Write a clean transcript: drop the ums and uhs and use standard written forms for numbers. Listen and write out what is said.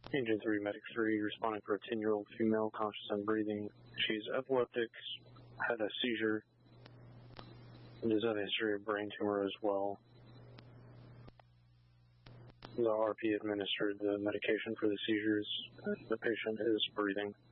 Engine 3, Medic 3, responding for a 10-year-old female, conscious and breathing. She's epileptic, had a seizure, and does have a history of brain tumor as well. The RP administered the medication for the seizures. The patient is breathing.